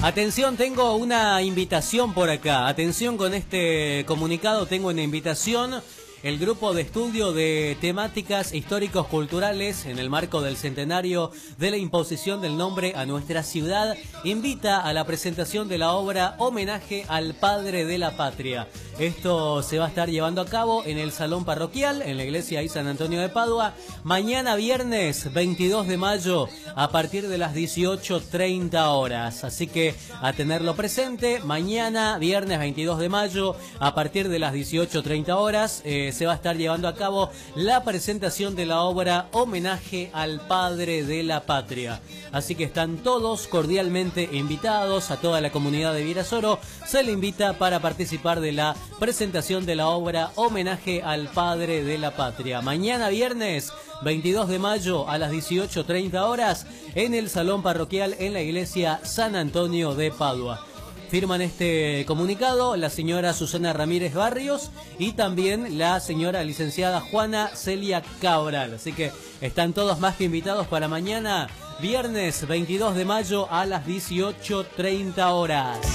Atención, tengo una invitación por acá. Atención con este comunicado, tengo una invitación. El grupo de estudio de temáticas históricos culturales en el marco del centenario de la imposición del nombre a nuestra ciudad invita a la presentación de la obra Homenaje al Padre de la Patria. Esto se va a estar llevando a cabo en el salón parroquial, en la iglesia de San Antonio de Padua, mañana viernes 22 de mayo a partir de las 18:30 horas. Así que a tenerlo presente, mañana viernes 22 de mayo a partir de las 18:30 horas se va a estar llevando a cabo la presentación de la obra Homenaje al Padre de la Patria. Así que están todos cordialmente invitados, a toda la comunidad de Virasoro se le invita para participar de la presentación de la obra Homenaje al Padre de la Patria. Mañana viernes 22 de mayo a las 18:30 horas en el salón parroquial en la iglesia San Antonio de Padua. Firman este comunicado la señora Susana Ramírez Barrios y también la señora licenciada Juana Celia Cabral. Así que están todos más que invitados para mañana, viernes 22 de mayo a las 18:30 horas.